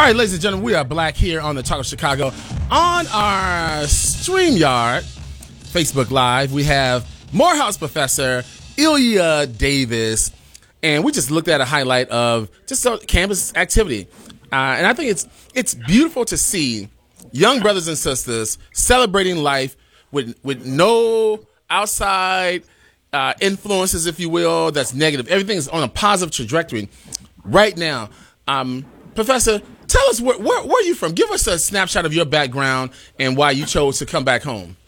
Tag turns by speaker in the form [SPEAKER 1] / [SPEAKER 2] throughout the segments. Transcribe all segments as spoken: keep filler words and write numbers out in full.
[SPEAKER 1] right, ladies and gentlemen, we are Black here on the Talk of Chicago. On our StreamYard, Facebook Live, we have Morehouse professor Ilya Davis, and we just looked at a highlight of just a campus activity. Uh, and I think it's it's beautiful to see young brothers and sisters celebrating life with with no outside uh, influences, if you will, that's negative. Everything is on a positive trajectory right now. Um, Professor, tell us where, where where are you from? Give us a snapshot of your background and why you chose to come back home.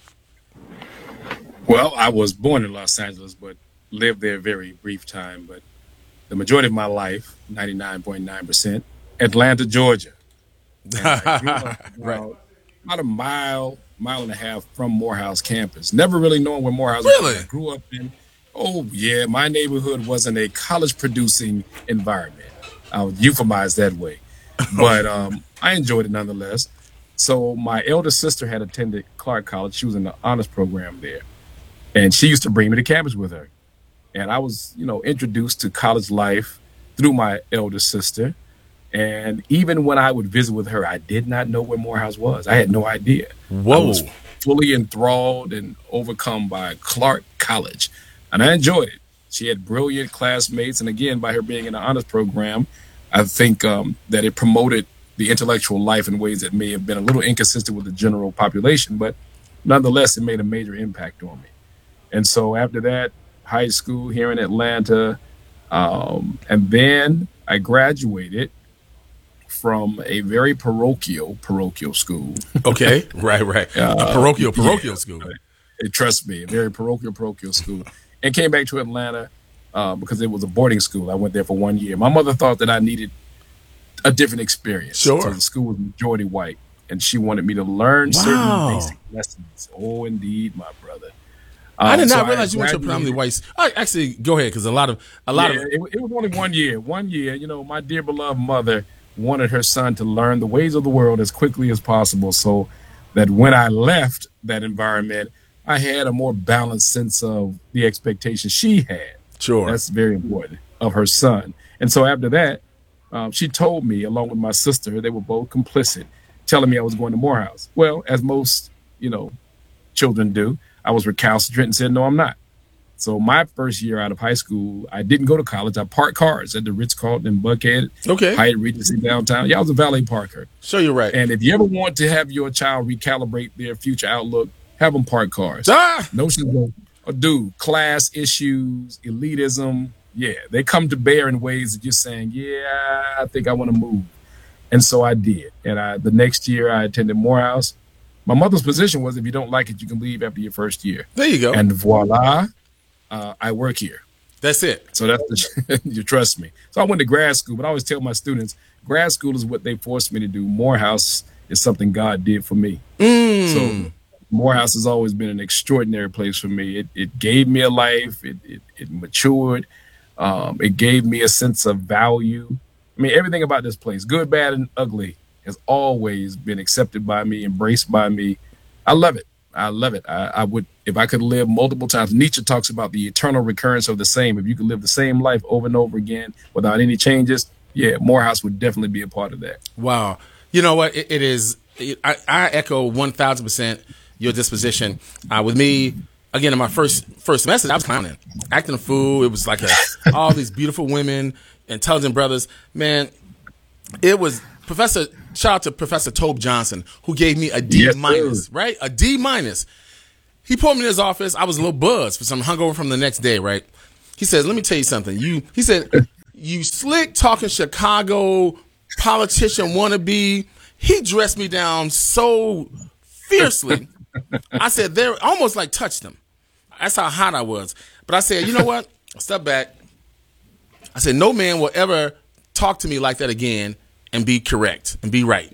[SPEAKER 2] Well, I was born in Los Angeles, but lived there a very brief time. But the majority of my life, ninety-nine point nine percent, Atlanta, Georgia. And I grew up about,
[SPEAKER 1] Right.
[SPEAKER 2] about a mile, mile and a half from Morehouse campus. Never really knowing where Morehouse
[SPEAKER 1] Really?
[SPEAKER 2] was. I grew up in, oh, yeah, my neighborhood wasn't a college-producing environment. I'll euphemize that way. But um, I enjoyed it nonetheless. So my elder sister had attended Clark College. She was in the honors program there. And she used to bring me to campus with her. And I was, you know, introduced to college life through my elder sister. And even when I would visit with her, I did not know where Morehouse was. I had no idea.
[SPEAKER 1] Whoa.
[SPEAKER 2] I was fully enthralled and overcome by Clark College. And I enjoyed it. She had brilliant classmates. And again, by her being in the honors program, I think um, that it promoted the intellectual life in ways that may have been a little inconsistent with the general population. But nonetheless, it made a major impact on me. And so after that, high school here in Atlanta, um, and then I graduated from a very parochial, parochial school.
[SPEAKER 1] Okay, right, right.
[SPEAKER 2] Uh,
[SPEAKER 1] a parochial, parochial
[SPEAKER 2] yeah,
[SPEAKER 1] school.
[SPEAKER 2] It, trust me, a very parochial, parochial school. And came back to Atlanta uh, because it was a boarding school. I went there for one year. My mother thought that I needed a different experience.
[SPEAKER 1] Sure.
[SPEAKER 2] So the school was majority white, and she wanted me to learn
[SPEAKER 1] Wow.
[SPEAKER 2] certain basic lessons. Oh, indeed, my brother.
[SPEAKER 1] I did
[SPEAKER 2] Um,
[SPEAKER 1] not
[SPEAKER 2] so
[SPEAKER 1] realize you went to a predominantly white. I, actually, go ahead, because a lot of a lot
[SPEAKER 2] yeah,
[SPEAKER 1] of
[SPEAKER 2] it, it was only one year. One year, you know, my dear beloved mother wanted her son to learn the ways of the world as quickly as possible, so that when I left that environment, I had a more balanced sense of the expectations she had.
[SPEAKER 1] Sure.
[SPEAKER 2] That's very important, of her son. And so after that, um, she told me, along with my sister, they were both complicit, telling me I was going to Morehouse. Well, as most, you know, children do, I was recalcitrant and said, no, I'm not. So my first year out of high school, I didn't go to college. I parked cars at the Ritz-Carlton in Buckhead,
[SPEAKER 1] Okay.
[SPEAKER 2] Hyatt Regency downtown. Yeah, I was a valet parker.
[SPEAKER 1] So you're right.
[SPEAKER 2] And if you ever want to have your child recalibrate their future outlook, have them park cars.
[SPEAKER 1] Ah!
[SPEAKER 2] Notions of, oh, dude, class issues, elitism, yeah, they come to bear in ways that you're saying, yeah, I think I want to move. And so I did. And I, the next year I attended Morehouse. My mother's position was, if you don't like it, you can leave after your first year.
[SPEAKER 1] There you go.
[SPEAKER 2] And voila, uh, I work here.
[SPEAKER 1] That's it.
[SPEAKER 2] So that's the, you trust me. So I went to grad school, but I always tell my students, grad school is what they forced me to do. Morehouse is something God did for me.
[SPEAKER 1] Mm.
[SPEAKER 2] So Morehouse has always been an extraordinary place for me. It, it gave me a life. It, it, it matured. Um, it gave me a sense of value. I mean, everything about this place, good, bad, and ugly, has always been accepted by me, embraced by me. I love it. I love it. I, I would, if I could live multiple times. Nietzsche talks about the eternal recurrence of the same. If you could live the same life over and over again without any changes, yeah, Morehouse would definitely be a part of that.
[SPEAKER 1] Wow. You know what? It, it is. It, I, I echo one thousand percent your disposition. Uh, with me, again, in my first first semester, I was clowning, acting a fool. It was like a, all these beautiful women, intelligent brothers. Man, it was Professor. Shout out to Professor Tobe Johnson, who gave me a D
[SPEAKER 2] Yes,
[SPEAKER 1] minus,
[SPEAKER 2] sir.
[SPEAKER 1] right? A D minus. He pulled me in his office. I was a little buzzed for some hungover from the next day, right? He says, "Let me tell you something. You," he said, "you slick talking Chicago politician wannabe." He dressed me down so fiercely. I said, "They're almost like touched him." That's how hot I was. But I said, "You know what? Step back." I said, "No man will ever talk to me like that again and be correct and be right."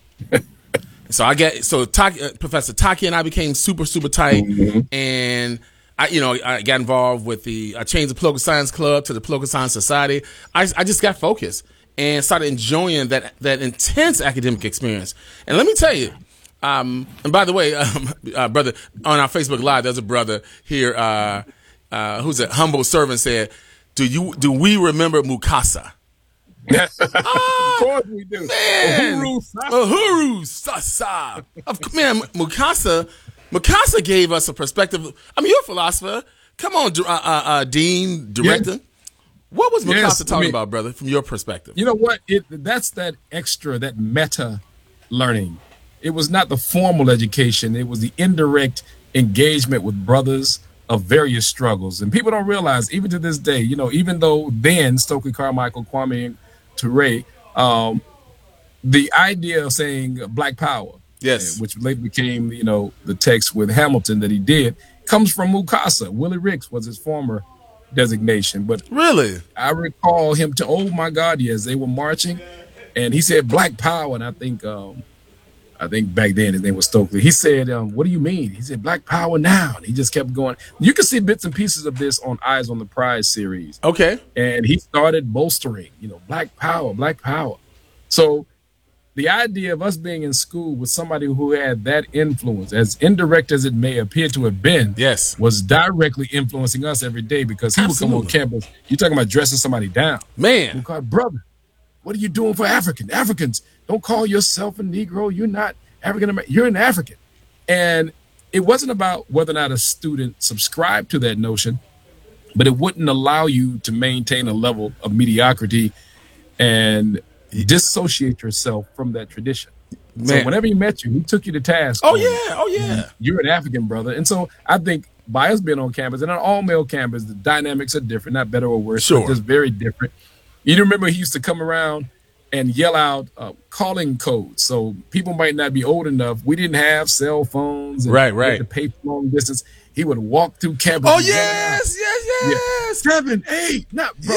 [SPEAKER 1] So I get so Taki, uh, Professor Taki and I became super super tight, mm-hmm. and I you know I got involved with the I changed the Political Science Club to the Political Science Society. I I just got focused and started enjoying that that intense academic experience. And let me tell you, um, and by the way, um, uh, brother, on our Facebook Live, there's a brother here uh, uh, who's a humble servant said, "Do you do we remember Mukasa?" Ah,
[SPEAKER 2] of course we do.
[SPEAKER 1] Man,
[SPEAKER 2] Uhuru Sasa.
[SPEAKER 1] Uhuru Sasa. Of man, Mukasa, Mukasa gave us a perspective. I mean, you're a philosopher. Come on, uh, uh, uh, Dean, director. Yeah. What was Mukasa
[SPEAKER 2] yes,
[SPEAKER 1] talking I mean, about, brother, from your perspective?
[SPEAKER 2] You know what? It that's that extra, that meta learning. It was not the formal education. It was the indirect engagement with brothers of various struggles. And people don't realize, even to this day, you know, even though then Stokely Carmichael, Kwame Ture, um, the idea of saying Black Power,
[SPEAKER 1] yes,
[SPEAKER 2] which later became, you know, the text with Hamilton that he did, comes from Mukasa. Willie Ricks was his former designation. But
[SPEAKER 1] really,
[SPEAKER 2] I recall him to, oh my God, yes, they were marching, and he said Black Power, and I think, um, I think back then his name was Stokely. He said, um, "What do you mean?" He said, "Black Power now." And he just kept going. You can see bits and pieces of this on Eyes on the Prize series.
[SPEAKER 1] Okay,
[SPEAKER 2] and he started bolstering, you know, Black Power, Black Power. So the idea of us being in school with somebody who had that influence, as indirect as it may appear to have been,
[SPEAKER 1] yes,
[SPEAKER 2] was directly influencing us every day, because he Absolutely. would come on campus. You're talking about dressing somebody down.
[SPEAKER 1] Man.
[SPEAKER 2] He called, brother, what are you doing for African? Africans, don't call yourself a Negro. You're not African American. You're an African. And it wasn't about whether or not a student subscribed to that notion, but it wouldn't allow you to maintain a level of mediocrity and dissociate yourself from that tradition. Man. So whenever he met you, he took you to task.
[SPEAKER 1] Oh, yeah. Oh, yeah.
[SPEAKER 2] You're an African, brother. And so I think by us being on campus, and on all male campus, the dynamics are different, not better or worse,
[SPEAKER 1] sure.
[SPEAKER 2] but just very different. You remember he used to come around and yell out uh, calling codes. So people might not be old enough. We didn't have cell phones. And
[SPEAKER 1] right, right.
[SPEAKER 2] To pay for long distance. He would walk through campus.
[SPEAKER 1] Oh, yes, yes, yes.
[SPEAKER 2] Yeah. Seven, eight, not brother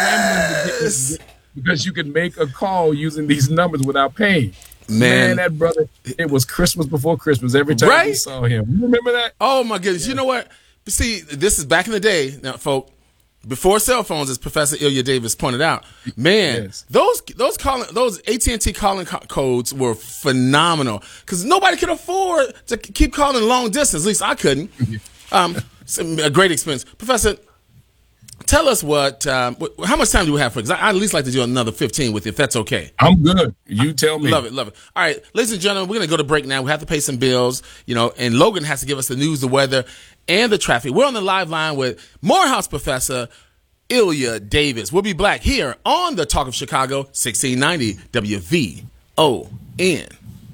[SPEAKER 2] yes. scrambling to get, because you could make a call using these numbers without paying. Man. Man, that brother, it was Christmas before Christmas every time
[SPEAKER 1] right?
[SPEAKER 2] we saw him. You remember that?
[SPEAKER 1] Oh, my goodness. Yeah. You know what? See, this is back in the day, now, folks. Before cell phones, as Professor Ilya Davis pointed out, man, yes. those those calling those A T and T calling co- codes were phenomenal, because nobody could afford to keep calling long distance. At least I couldn't. um, a great experience, Professor. Tell us what, um, how much time do we have for? Because I at least like to do another fifteen with you, if that's okay.
[SPEAKER 2] I'm good. You tell me.
[SPEAKER 1] Love it, love it. All right, ladies and gentlemen, we're gonna go to break now. We have to pay some bills, you know, and Logan has to give us the news, the weather, and the traffic. We're on the live line with Morehouse Professor Ilya Davis. We'll be back here on the Talk of Chicago, sixteen ninety W V O N.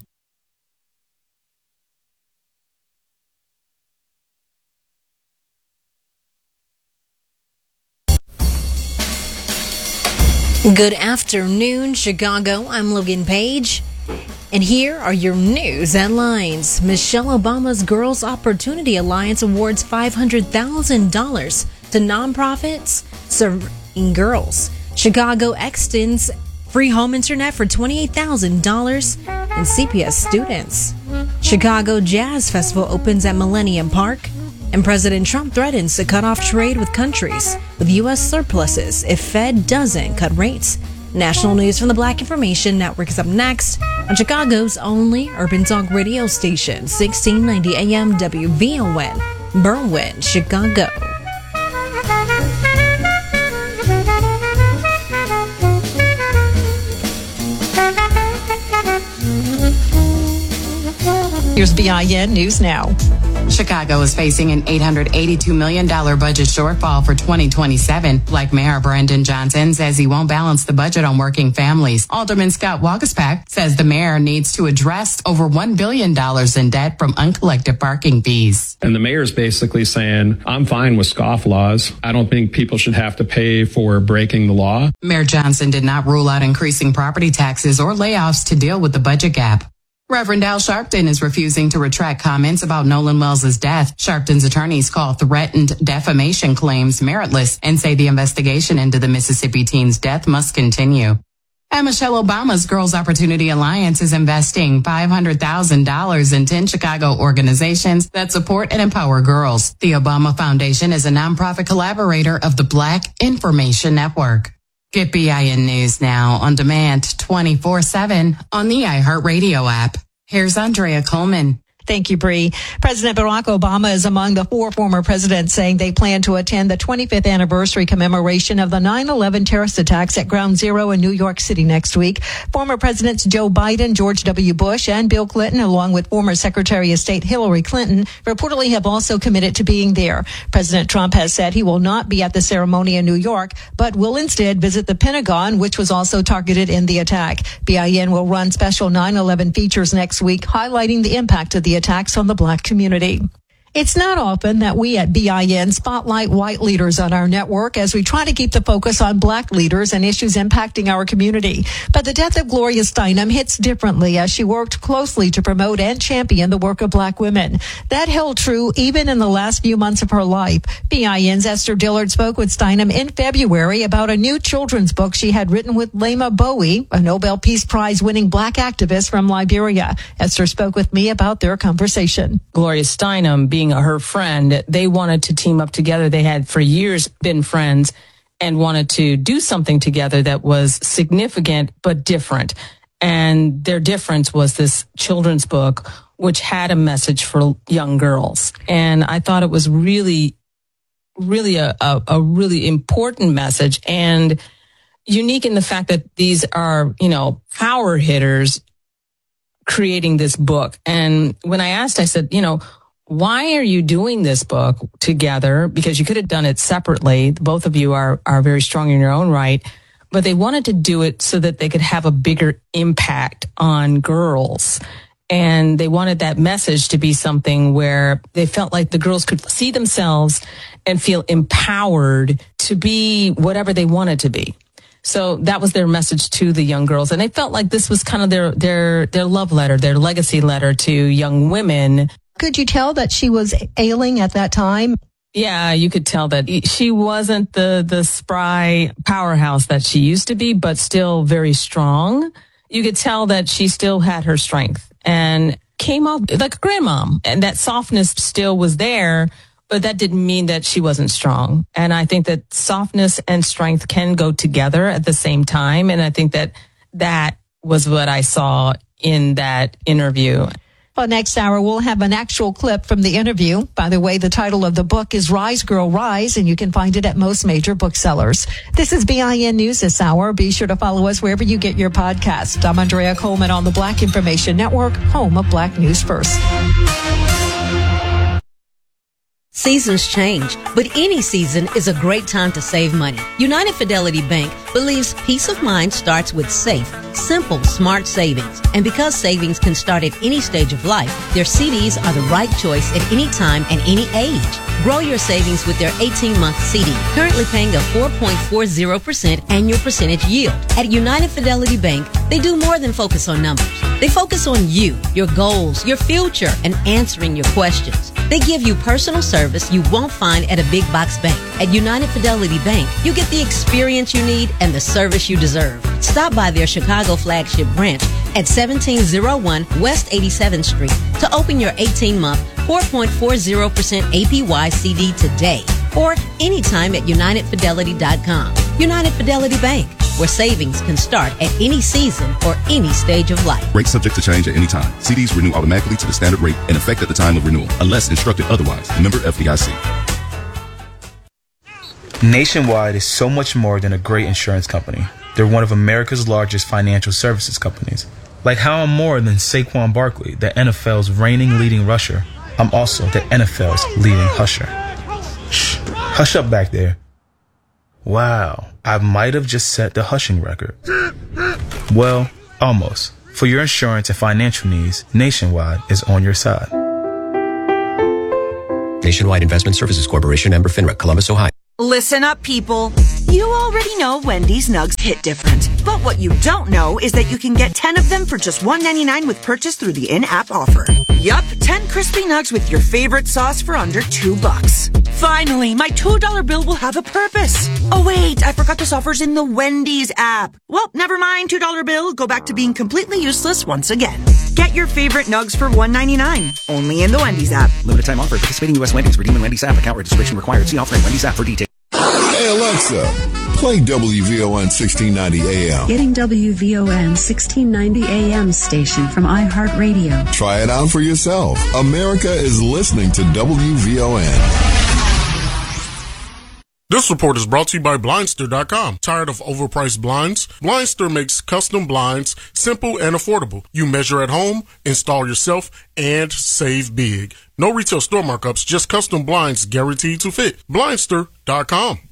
[SPEAKER 3] Good afternoon, Chicago. I'm Logan Page, and here are your news headlines. Michelle Obama's Girls Opportunity Alliance awards five hundred thousand dollars to nonprofits serving girls. Chicago extends free home internet for twenty-eight thousand dollars and C P S students. Chicago Jazz Festival opens at Millennium Park. And President Trump threatens to cut off trade with countries with U S surpluses if Fed doesn't cut rates. National news from the Black Information Network is up next on Chicago's only urban talk radio station, sixteen ninety A M W V O N, Berwyn, Chicago.
[SPEAKER 4] Here's B I N News Now. Chicago is facing an eight hundred eighty-two million dollars budget shortfall for twenty twenty-seven. Black Mayor Brandon Johnson says he won't balance the budget on working families. Alderman Scott Waguespack says the mayor needs to address over one billion dollars in debt from uncollected parking fees.
[SPEAKER 5] And the mayor's basically saying, I'm fine with scofflaws. I don't think people should have to pay for breaking the law.
[SPEAKER 4] Mayor Johnson did not rule out increasing property taxes or layoffs to deal with the budget gap. Reverend Al Sharpton is refusing to retract comments about Nolan Wells' death. Sharpton's attorneys call threatened defamation claims meritless and say the investigation into the Mississippi teen's death must continue. And Michelle Obama's Girls Opportunity Alliance is investing five hundred thousand dollars in ten Chicago organizations that support and empower girls. The Obama Foundation is a nonprofit collaborator of the Black Information Network. Get B I N News now on demand twenty-four seven on the iHeartRadio app. Here's Andrea Coleman.
[SPEAKER 6] Thank you, Bree. President Barack Obama is among the four former presidents saying they plan to attend the twenty-fifth anniversary commemoration of the nine eleven terrorist attacks at Ground Zero in New York City next week. Former Presidents Joe Biden, George W. Bush, and Bill Clinton, along with former Secretary of State Hillary Clinton, reportedly have also committed to being there. President Trump has said he will not be at the ceremony in New York, but will instead visit the Pentagon, which was also targeted in the attack. B I N will run special nine eleven features next week, highlighting the impact of the attacks on the Black community. It's not often that we at B I N spotlight white leaders on our network as we try to keep the focus on Black leaders and issues impacting our community. But the death of Gloria Steinem hits differently as she worked closely to promote and champion the work of Black women. That held true even in the last few months of her life. B I N's Esther Dillard spoke with Steinem in February about a new children's book she had written with Lema Bowie, a Nobel Peace Prize winning Black activist from Liberia. Esther spoke with me about their conversation.
[SPEAKER 7] Gloria Steinem, being her friend, they wanted to team up together. They had for years been friends and wanted to do something together that was significant but different. And their difference was this children's book, which had a message for young girls. And I thought it was really, really a, a, a really important message and unique in the fact that these are, you know, power hitters creating this book. And when I asked, I said, you know, why are you doing this book together? Because you could have done it separately. Both of you are, are very strong in your own right, but they wanted to do it so that they could have a bigger impact on girls. And they wanted that message to be something where they felt like the girls could see themselves and feel empowered to be whatever they wanted to be. So that was their message to the young girls. And they felt like this was kind of their, their, their love letter, their legacy letter to young women.
[SPEAKER 6] Could you tell that she was ailing at that time?
[SPEAKER 7] Yeah, you could tell that she wasn't the, the spry powerhouse that she used to be, but still very strong. You could tell that she still had her strength and came off like a grandmom. And that softness still was there, but that didn't mean that she wasn't strong. And I think that softness and strength can go together at the same time. And I think that that was what I saw in that interview.
[SPEAKER 6] Well, next hour, we'll have an actual clip from the interview. By the way, the title of the book is Rise, Girl, Rise, and you can find it at most major booksellers. This is B I N News this hour. Be sure to follow us wherever you get your podcast. I'm Andrea Coleman on the Black Information Network, home of Black News First.
[SPEAKER 8] Seasons change, but any season is a great time to save money. United Fidelity Bank believes peace of mind starts with safe, simple, smart savings. And because savings can start at any stage of life, their C Ds are the right choice at any time and any age. Grow your savings with their eighteen-month C D, currently paying a four point four zero percent annual percentage yield. At United Fidelity Bank, they do more than focus on numbers. They focus on you, your goals, your future, and answering your questions. They give you personal service you won't find at a big box bank. At United Fidelity Bank, you get the experience you need and the service you deserve. Stop by their Chicago flagship branch at seventeen oh one West eighty-seventh Street to open your eighteen-month, four point four zero percent A P Y C D today or anytime at united fidelity dot com. United Fidelity Bank, where savings can start at any season or any stage of life.
[SPEAKER 9] Rate subject to change at any time. C Ds renew automatically to the standard rate in effect at the time of renewal, unless instructed otherwise. Member F D I C.
[SPEAKER 10] Nationwide is so much more than a great insurance company. They're one of America's largest financial services companies. Like how I'm more than Saquon Barkley, the N F L's reigning leading rusher. I'm also the N F L's leading husher. Shh, hush up back there. Wow, I might have just set the hushing record. Well, almost. For your insurance and financial needs, Nationwide is on your side.
[SPEAKER 11] Nationwide Investment Services Corporation, member FINRA, Columbus, Ohio.
[SPEAKER 12] Listen up, people. You already know Wendy's Nugs hit different. But what you don't know is that you can get ten of them for just one ninety-nine with purchase through the in-app offer. Yup, ten crispy nugs with your favorite sauce for under two bucks. Finally, my two dollar bill will have a purpose. Oh wait, I forgot this offer's in the Wendy's app. Well, never mind, two dollar bill. Go back to being completely useless once again. Get your favorite nugs for one ninety-nine. Only in the Wendy's app.
[SPEAKER 13] Limited time offer. Participating U S Wendy's. Redeem in Wendy's app. Account registration required. See offer in Wendy's app for details.
[SPEAKER 14] Hey Alexa,
[SPEAKER 13] Play W V O N sixteen ninety A M.
[SPEAKER 14] Getting W V O N sixteen ninety A M station from iHeartRadio.
[SPEAKER 13] Try it out for yourself. America is listening to W V O N.
[SPEAKER 15] This report is brought to you by Blindster dot com. Tired of overpriced blinds? Blindster makes custom blinds simple and affordable. You measure at home, install yourself, and save big. No retail store markups, just custom blinds guaranteed to fit. Blindster dot com.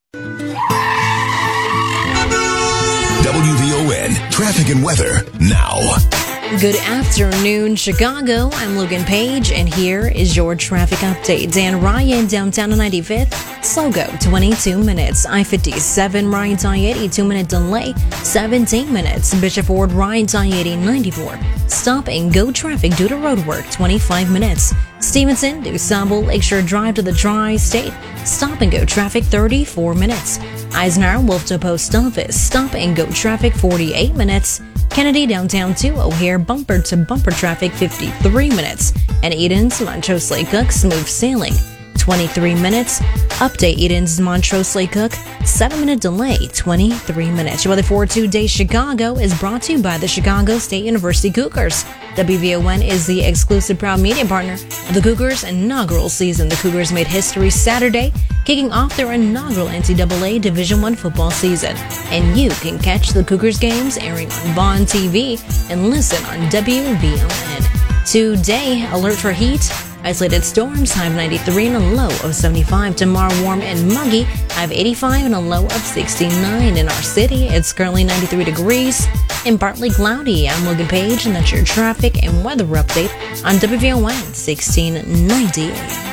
[SPEAKER 13] W V O N traffic and weather now.
[SPEAKER 3] Good afternoon, Chicago. I'm Logan Page, and here is your traffic update. Dan Ryan, downtown to ninety-fifth. Slow go, twenty-two minutes. I fifty-seven, Ryan to I eighty, two-minute delay, seventeen minutes. Bishop Ford, Ryan to I eighty, ninety-four. Stop and go traffic due to roadwork, twenty-five minutes. Stevenson, DuSable, Lakeshore Drive to the Tri-State. Stop and go traffic, thirty-four minutes. Eisenhower, Wolfton Post Office. Stop and go traffic, forty-eight minutes. Kennedy, downtown to O'Hare, bumper to bumper traffic, fifty-three minutes. And Eden's, Montrose Lake Cook, smooth sailing, twenty-three minutes. Update Eden's, Montrose Lake Cook, seven minute delay, twenty-three minutes. Your weather for two-day Chicago is brought to you by the Chicago State University Cougars. W V O N is the exclusive proud media partner of the Cougars' inaugural season. The Cougars made history Saturday, kicking off their inaugural N C double A Division I football season. And you can catch the Cougars games airing on Vaughn T V and listen on W V O N. Today, alert for heat. Isolated storms, high of ninety-three and a low of seventy-five. Tomorrow, warm and muggy, high of eighty-five and a low of sixty-nine. In our city, it's currently ninety-three degrees and partly cloudy. I'm Logan Page, and that's your traffic and weather update on W V O N sixteen ninety A M.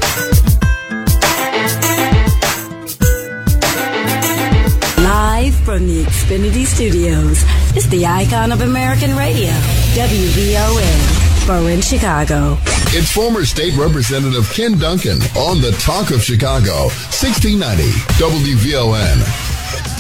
[SPEAKER 16] Live from the Xfinity Studios, it's the icon of American radio, W V O N. In Chicago.
[SPEAKER 13] It's former State Representative Ken Duncan on the Talk of Chicago, sixteen ninety W V O N.